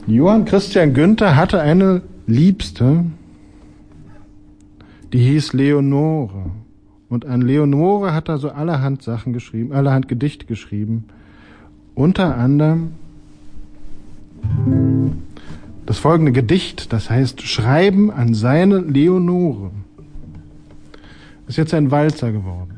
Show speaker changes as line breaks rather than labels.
Johann Christian Günther hatte eine Liebste, die hieß Leonore. Und an Leonore hat er so allerhand Sachen geschrieben, allerhand Gedichte geschrieben. Unter anderem das folgende Gedicht, das heißt Schreiben an seine Leonore. Ist jetzt ein Walzer geworden.